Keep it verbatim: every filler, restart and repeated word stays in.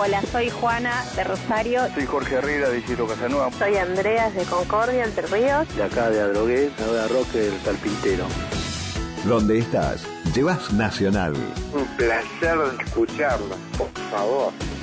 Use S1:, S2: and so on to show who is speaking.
S1: Hola, soy Juana de Rosario.
S2: Soy Jorge Herrera de Isidro Casanova.
S1: Soy Andreas de Concordia, Entre Ríos.
S3: De acá de Adrogué, de Roque del Carpintero.
S4: Donde estás, llevas Nacional.
S2: Un placer escucharlo, por favor.